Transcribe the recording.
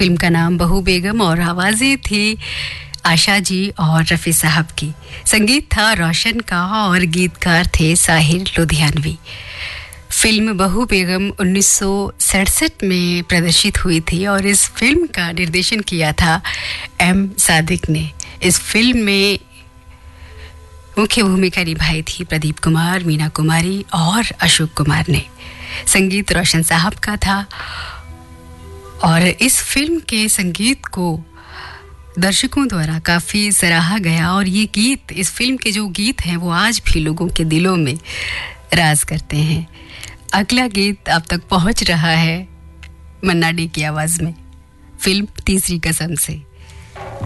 Film का नाम बहू बेगम और आवाज़ें थी आशा जी और रफ़ी साहब की। संगीत था रोशन का और गीतकार थे साहिर लुधियानवी। फिल्म बहू बेगम 1967 में प्रदर्शित हुई थी और इस फिल्म का निर्देशन किया था एम सादिक ने। इस फिल्म में मुख्य भूमिका निभाई थी प्रदीप कुमार, मीना कुमारी और अशोक कुमार ने। संगीत रोशन साहब का था और इस फिल्म के संगीत को दर्शकों द्वारा काफ़ी सराहा गया और ये गीत, इस फिल्म के जो गीत हैं वो आज भी लोगों के दिलों में राज करते हैं। अगला गीत आप तक पहुंच रहा है मन्ना डे की आवाज़ में, फिल्म तीसरी कसम से।